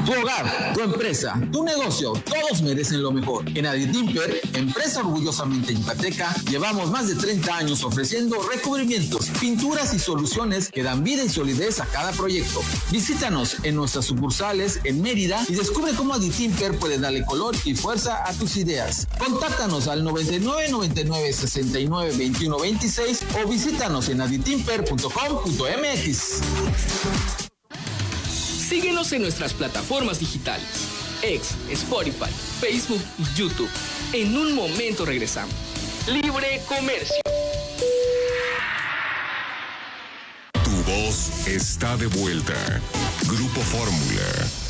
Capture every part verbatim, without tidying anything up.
Tu hogar, tu empresa, tu negocio, todos merecen lo mejor. En Aditimper, empresa orgullosamente yucateca, llevamos más de treinta años ofreciendo recubrimientos, pinturas y soluciones que dan vida y solidez a cada proyecto. Visítanos en nuestras sucursales en Mérida y descubre cómo Aditimper puede darle color y fuerza a tus ideas. Contáctanos al noventa y nueve, noventa y nueve, sesenta y nueve, veintiuno, veintiséis o visítanos en aditimper punto com punto m x. Síguenos en nuestras plataformas digitales, X, Spotify, Facebook y YouTube. En un momento regresamos. Libre Comercio. Tu voz está de vuelta. Grupo Fórmula.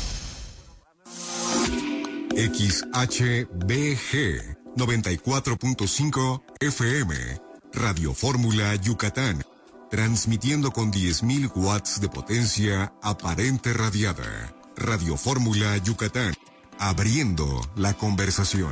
X H B G noventa y cuatro punto cinco F M. Radio Fórmula Yucatán. Transmitiendo con diez mil watts de potencia aparente radiada. Radio Fórmula Yucatán. Abriendo la conversación.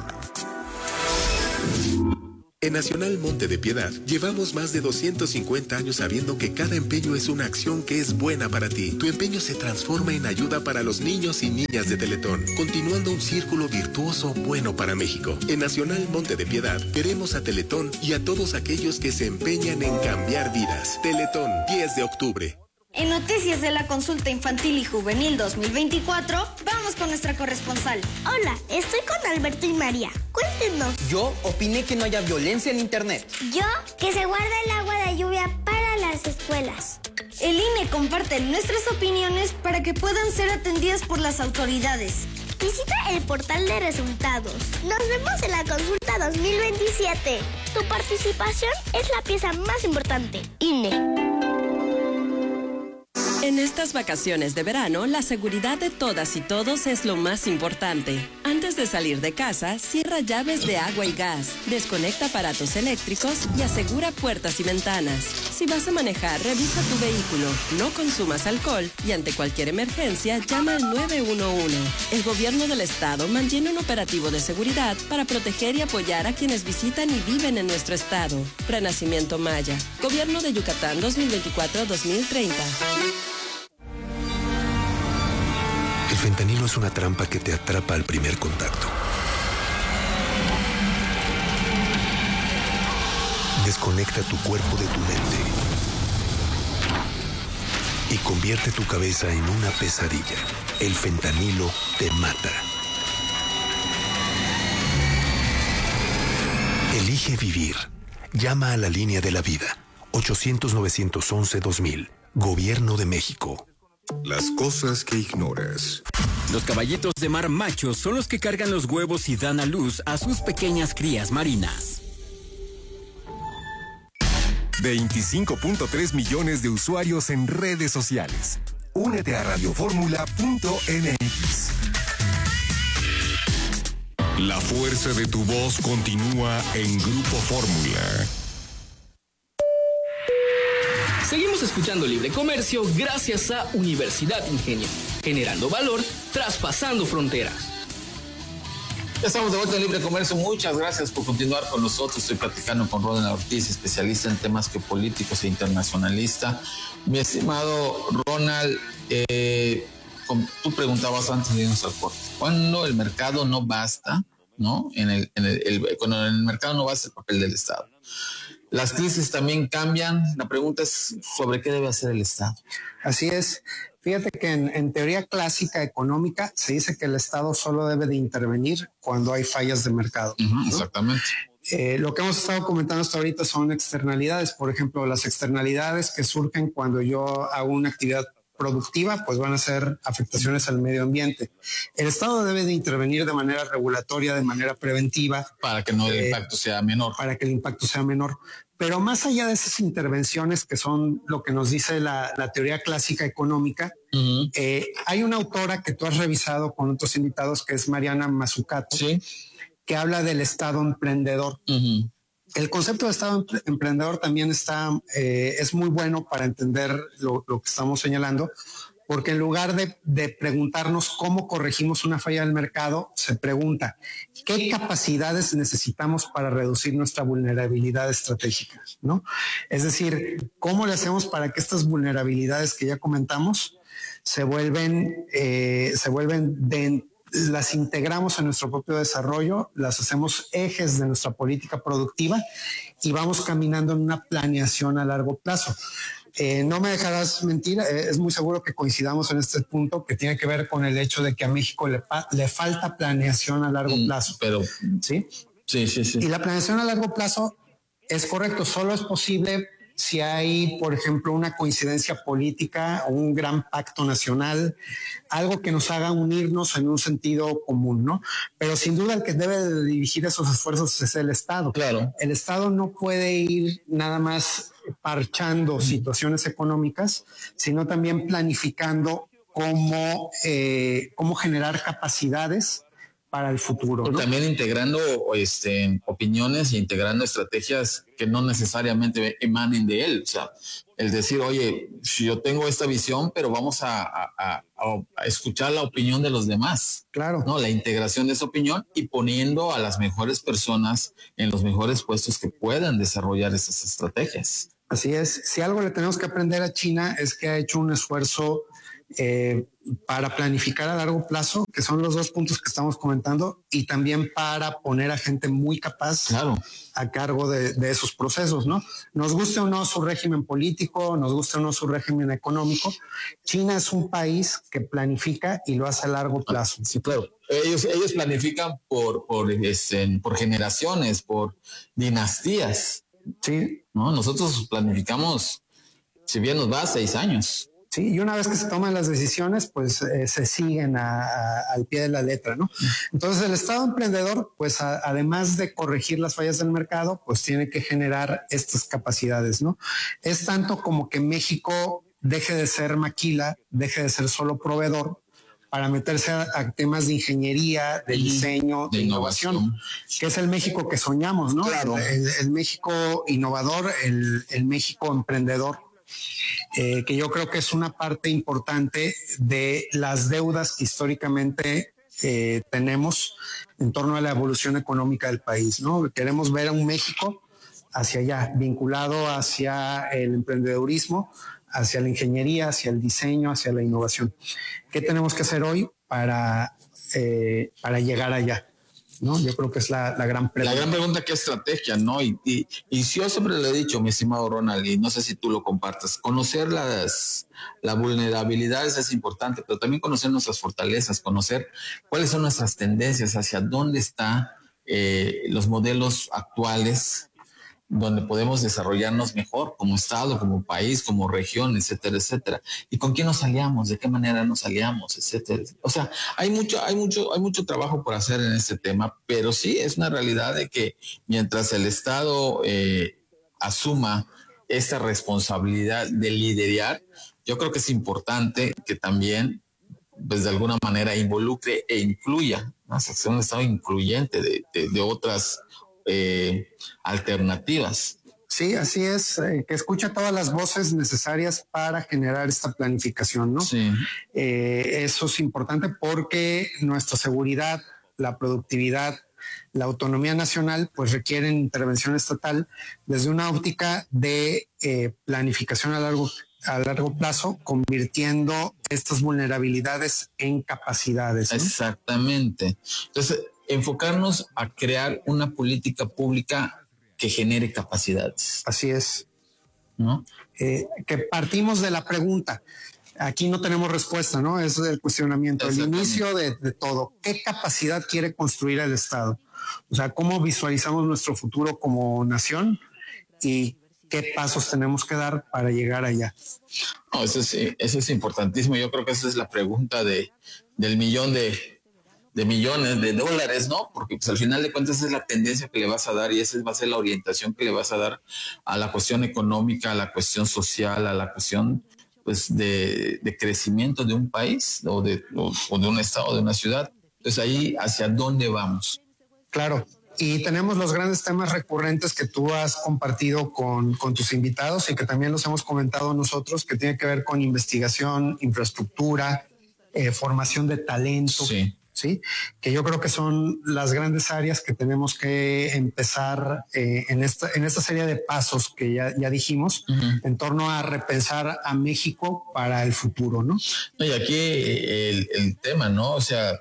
En Nacional Monte de Piedad, llevamos más de doscientos cincuenta años sabiendo que cada empeño es una acción que es buena para ti. Tu empeño se transforma en ayuda para los niños y niñas de Teletón, continuando un círculo virtuoso bueno para México. En Nacional Monte de Piedad, queremos a Teletón y a todos aquellos que se empeñan en cambiar vidas. Teletón, diez de octubre. En Noticias de la Consulta Infantil y Juvenil dos mil veinticuatro, vamos con nuestra corresponsal. Hola, estoy con Alberto y María. Cuéntenos. Yo opiné que no haya violencia en internet. Yo, que se guarda el agua de lluvia para las escuelas. El I N E comparte nuestras opiniones para que puedan ser atendidas por las autoridades. Visita el portal de resultados. Nos vemos en la Consulta dos mil veintisiete. Tu participación es la pieza más importante. I N E. En estas vacaciones de verano, la seguridad de todas y todos es lo más importante. Antes de salir de casa, cierra llaves de agua y gas, desconecta aparatos eléctricos y asegura puertas y ventanas. Si vas a manejar, revisa tu vehículo, no consumas alcohol y ante cualquier emergencia, llama al nueve uno uno. El gobierno del estado mantiene un operativo de seguridad para proteger y apoyar a quienes visitan y viven en nuestro estado. Renacimiento Maya. Gobierno de Yucatán dos mil veinticuatro a dos mil treinta. El fentanilo es una trampa que te atrapa al primer contacto. Desconecta tu cuerpo de tu mente y convierte tu cabeza en una pesadilla. El fentanilo te mata. Elige vivir. Llama a la línea de la vida. ochocientos, novecientos once, dos mil. Gobierno de México. Las cosas que ignoras. Los caballitos de mar machos son los que cargan los huevos y dan a luz a sus pequeñas crías marinas. veinticinco punto tres millones de usuarios en redes sociales. Únete a radioformula punto m x. La fuerza de tu voz continúa en Grupo Fórmula. Seguimos escuchando Libre Comercio gracias a Universidad Ingenio, generando valor, traspasando fronteras. Ya estamos de vuelta en Libre Comercio. Muchas gracias por continuar con nosotros. Estoy platicando con Ronald Ortiz, especialista en temas geopolíticos e internacionalista. Mi estimado Ronald, eh, tú preguntabas antes de irnos al corte, ¿cuándo el mercado no basta? ¿No? En el, en el, el, cuando en el mercado no basta el papel del Estado. Las crisis también cambian. La pregunta es sobre qué debe hacer el Estado. Así es. Fíjate que en, en teoría clásica económica se dice que el Estado solo debe de intervenir cuando hay fallas de mercado. Uh-huh, ¿no? Exactamente. Eh, lo que hemos estado comentando hasta ahorita son externalidades. Por ejemplo, las externalidades que surgen cuando yo hago una actividad productiva, pues van a ser afectaciones al medio ambiente. El Estado debe de intervenir de manera regulatoria, de manera preventiva. Para que no el eh, impacto sea menor. Para que el impacto sea menor. Pero más allá de esas intervenciones que son lo que nos dice la, la teoría clásica económica, uh-huh. eh, hay una autora que tú has revisado con otros invitados, que es Mariana Mazzucato, ¿sí? que habla del Estado emprendedor. Uh-huh. El concepto de Estado emprendedor también está, eh, es muy bueno para entender lo, lo que estamos señalando, porque en lugar de, de preguntarnos cómo corregimos una falla del mercado, se pregunta qué capacidades necesitamos para reducir nuestra vulnerabilidad estratégica, ¿no? Es decir, cómo le hacemos para que estas vulnerabilidades que ya comentamos se vuelven, eh, se vuelven de, las integramos en nuestro propio desarrollo, las hacemos ejes de nuestra política productiva y vamos caminando en una planeación a largo plazo. Eh, no me dejarás mentir, eh, es muy seguro que coincidamos en este punto que tiene que ver con el hecho de que a México le, le falta planeación a largo plazo. Pero sí, sí, sí, sí. Y la planeación a largo plazo es correcto, solo es posible si hay, por ejemplo, una coincidencia política o un gran pacto nacional, algo que nos haga unirnos en un sentido común, ¿no? Pero sin duda el que debe de dirigir esos esfuerzos es el Estado. Claro. El Estado no puede ir nada más parchando situaciones económicas, sino también planificando cómo, eh, cómo generar capacidades para el futuro, ¿no? También integrando este, opiniones e integrando estrategias que no necesariamente emanen de él. O sea, el decir, oye, si yo tengo esta visión, pero vamos a, a, a, a escuchar la opinión de los demás. Claro. ¿No? La integración de esa opinión y poniendo a las mejores personas en los mejores puestos que puedan desarrollar esas estrategias. Así es. Si algo le tenemos que aprender a China es que ha hecho un esfuerzo Eh, para planificar a largo plazo, que son los dos puntos que estamos comentando, y también para poner a gente muy capaz claro. a cargo de, de esos procesos, ¿no? Nos guste o no su régimen político, nos guste o no su régimen económico, China es un país que planifica y lo hace a largo plazo. Sí, claro. Ellos, ellos planifican por, por, este, por generaciones, por dinastías. Sí. ¿No? Nosotros planificamos, si bien nos va, seis años. Sí, y una vez que se toman las decisiones, pues eh, se siguen a, a, al pie de la letra, ¿no? Entonces el Estado emprendedor, pues a, además de corregir las fallas del mercado, pues tiene que generar estas capacidades, ¿no? Es tanto como que México deje de ser maquila, deje de ser solo proveedor, para meterse a, a temas de ingeniería, de diseño, de, de innovación, innovación, que es el México que soñamos, ¿no? Claro. El, el México innovador, el, el México emprendedor. Eh, que yo creo que es una parte importante de las deudas que históricamente eh, tenemos en torno a la evolución económica del país, ¿no? Queremos ver a un México hacia allá, vinculado hacia el emprendedurismo, hacia la ingeniería, hacia el diseño, hacia la innovación. ¿Qué tenemos que hacer hoy para, eh, para llegar allá? ¿No? Yo creo que es la, la gran pregunta. La gran pregunta, ¿qué estrategia? ¿No? Y, y, y yo siempre le he dicho, mi estimado Ronald, y no sé si tú lo compartas, conocer las, las vulnerabilidades es importante, pero también conocer nuestras fortalezas, conocer cuáles son nuestras tendencias, hacia dónde están eh, los modelos actuales, donde podemos desarrollarnos mejor como Estado, como país, como región, etcétera, etcétera. Y con quién nos aliamos, de qué manera nos aliamos, etcétera. O sea, hay mucho, hay mucho, hay mucho trabajo por hacer en este tema, pero sí es una realidad de que mientras el Estado eh, asuma esta responsabilidad de liderar, yo creo que es importante que también, pues de alguna manera, involucre e incluya, ¿no? O sea, sea un Estado incluyente de, de, de otras Eh, alternativas. Sí, así es, eh, que escucha todas las voces necesarias para generar esta planificación, ¿no? Sí. Eh, eso es importante porque nuestra seguridad, la productividad, la autonomía nacional, pues requieren intervención estatal desde una óptica de eh, planificación a largo, a largo plazo, convirtiendo estas vulnerabilidades en capacidades, ¿no? Exactamente. Entonces, enfocarnos a crear una política pública que genere capacidades. Así es. ¿No? Eh, que partimos de la pregunta. Aquí no tenemos respuesta, ¿no? Es el cuestionamiento, el inicio de, de todo. ¿Qué capacidad quiere construir el Estado? O sea, ¿cómo visualizamos nuestro futuro como nación? Y qué pasos tenemos que dar para llegar allá. No, eso es, eso es importantísimo. Yo creo que esa es la pregunta de, del millón de... de millones de dólares, ¿no? Porque pues al final de cuentas es la tendencia que le vas a dar y esa va a ser la orientación que le vas a dar a la cuestión económica, a la cuestión social, a la cuestión pues de, de crecimiento de un país o de, o, o de un estado, de una ciudad. Entonces ahí hacia dónde vamos. Claro. Y tenemos los grandes temas recurrentes que tú has compartido con, con tus invitados y que también los hemos comentado nosotros, que tiene que ver con investigación, infraestructura, eh, formación de talento. Sí. ¿sí? Que yo creo que son las grandes áreas que tenemos que empezar eh, en, esta, en esta serie de pasos que ya, ya dijimos, uh-huh. en torno a repensar a México para el futuro, ¿no? Y aquí el, el tema, ¿no? O sea,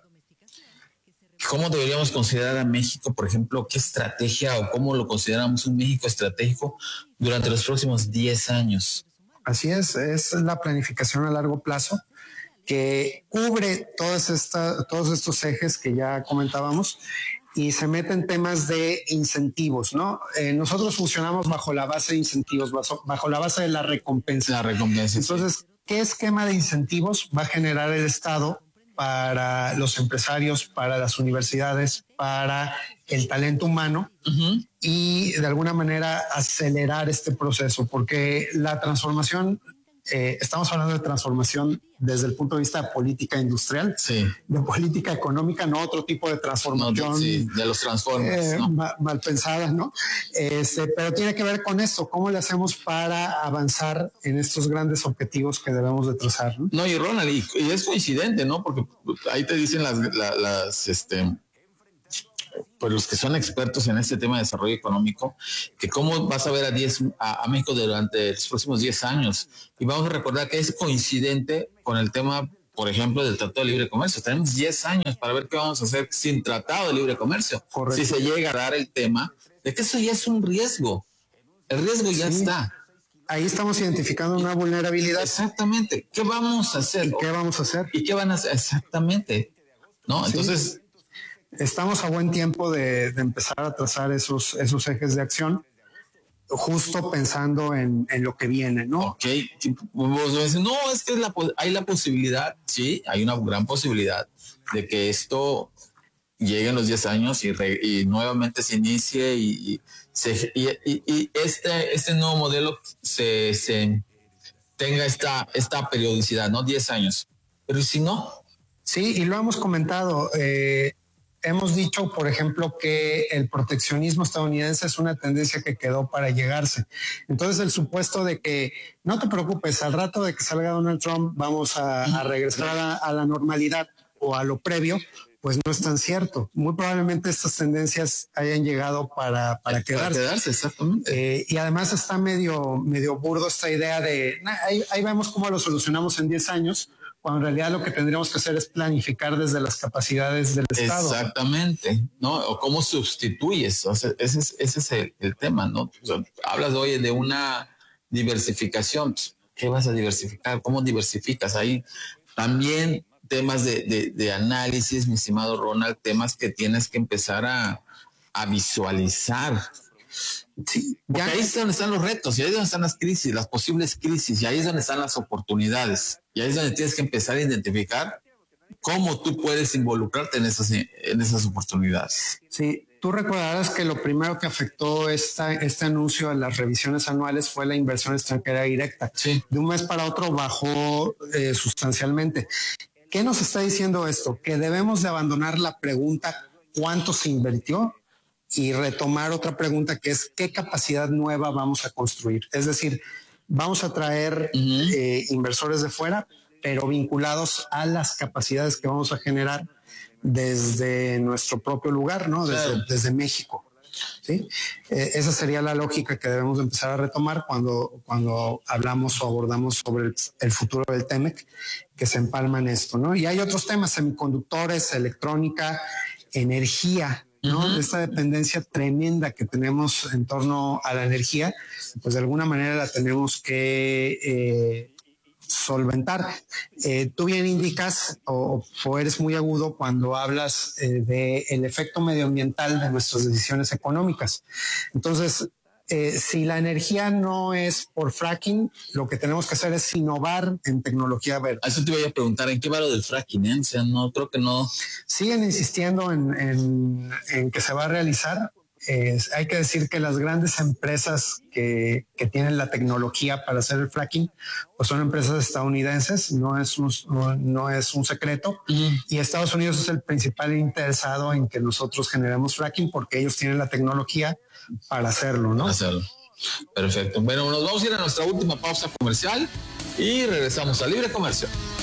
¿cómo deberíamos considerar a México, por ejemplo? ¿Qué estrategia o cómo lo consideramos un México estratégico durante los próximos diez años? Así es, es la planificación a largo plazo que cubre todas esta, todos estos ejes que ya comentábamos y se mete en temas de incentivos, ¿no? Eh, nosotros funcionamos bajo la base de incentivos, bajo, bajo la base de la recompensa. La recompensa. Entonces, sí. ¿Qué esquema de incentivos va a generar el Estado para los empresarios, para las universidades, para el talento humano uh-huh. y de alguna manera acelerar este proceso? Porque la transformación, eh, estamos hablando de transformación desde el punto de vista de política industrial, sí. de política económica, no otro tipo de transformación. No, sí, de los transformers. Eh, ¿no? mal, mal pensada, ¿no? Este, pero tiene que ver con esto, cómo le hacemos para avanzar en estos grandes objetivos que debemos de trazar, ¿no? No, y Ronald, y, y es coincidente, ¿no? Porque ahí te dicen las, las, las este, pues los que son expertos en este tema de desarrollo económico, que cómo vas a ver a, diez, a, a México durante los próximos diez años. Y vamos a recordar que es coincidente con el tema, por ejemplo, del Tratado de Libre Comercio. Tenemos diez años para ver qué vamos a hacer sin Tratado de Libre Comercio. Correcto. Si se llega a dar el tema de que eso ya es un riesgo. El riesgo ya sí. está. Ahí estamos identificando una vulnerabilidad. Exactamente. ¿Qué vamos a hacer? ¿Y qué vamos a hacer? ¿Y qué van a hacer? Exactamente. ¿No? Sí. Entonces... Estamos a buen tiempo de, de empezar a trazar esos, esos ejes de acción, justo pensando en, en lo que viene, ¿no? Ok. No, es que la, hay la posibilidad, sí, hay una gran posibilidad de que esto llegue en los diez años y, re, y nuevamente se inicie y, y, se, y, y, y este, este nuevo modelo se, se tenga esta, esta periodicidad, ¿no? diez años. Pero ¿y si no? Sí, y lo hemos comentado. Eh, hemos dicho, por ejemplo, que el proteccionismo estadounidense es una tendencia que quedó para llegarse. Entonces, el supuesto de que no te preocupes, al rato de que salga Donald Trump vamos a, a regresar a, a la normalidad o a lo previo, pues no es tan cierto. Muy probablemente estas tendencias hayan llegado para, para quedarse. Para quedarse, exactamente. Eh, y además está medio, medio burdo esta idea de, nah, ahí, ahí vemos cómo lo solucionamos en diez años, cuando en realidad lo que tendríamos que hacer es planificar desde las capacidades del Estado. Exactamente, ¿no? O cómo sustituyes, o sea, ese es, ese es el, el tema, ¿no? O sea, hablas hoy de una diversificación, ¿qué vas a diversificar? ¿Cómo diversificas? Ahí también temas de, de, de análisis, mi estimado Ronald, temas que tienes que empezar a, a visualizar. Sí, porque ahí es donde están los retos, y ahí es donde están las crisis, las posibles crisis, y ahí es donde están las oportunidades, y ahí es donde tienes que empezar a identificar cómo tú puedes involucrarte en esas, en esas oportunidades. Sí, tú recordarás que lo primero que afectó esta, este anuncio de las revisiones anuales fue la inversión extranjera directa. Sí. De un mes para otro bajó eh, sustancialmente. ¿Qué nos está diciendo esto? Que debemos de abandonar la pregunta ¿cuánto se invirtió? Y retomar otra pregunta que es ¿qué capacidad nueva vamos a construir? Es decir, vamos a traer uh-huh. eh, inversores de fuera, pero vinculados a las capacidades que vamos a generar desde nuestro propio lugar, ¿no? Desde, claro. desde México. ¿Sí? Eh, esa sería la lógica que debemos empezar a retomar cuando, cuando hablamos o abordamos sobre el, el futuro del TEMEC, que se empalma en esto, ¿no? Y hay otros temas, semiconductores, electrónica, energía, ¿no? Uh-huh. Esta dependencia tremenda que tenemos en torno a la energía, pues de alguna manera la tenemos que eh, solventar. Eh, tú bien indicas o, o eres muy agudo cuando hablas eh, de el efecto medioambiental de nuestras decisiones económicas. Entonces, eh, si la energía no es por fracking, lo que tenemos que hacer es innovar en tecnología verde. A eso te voy a preguntar, ¿en qué va lo del fracking? Eh? O sea, no, creo que no. Siguen insistiendo en, en, en que se va a realizar. Eh, hay que decir que las grandes empresas que, que tienen la tecnología para hacer el fracking, pues son empresas estadounidenses, no es un, no, no es un secreto. Uh-huh. Y Estados Unidos es el principal interesado en que nosotros generemos fracking porque ellos tienen la tecnología para hacerlo, ¿no? Hacerlo. Perfecto. Bueno, nos vamos a ir a nuestra última pausa comercial y regresamos a Libre Comercio.